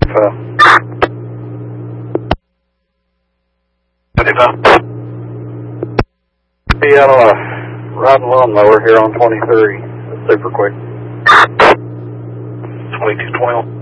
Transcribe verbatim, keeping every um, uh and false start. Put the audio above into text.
seventy-five. seventy-five. Be out on a riding lawnmower here on twenty-three. Super quick. twenty-two twenty.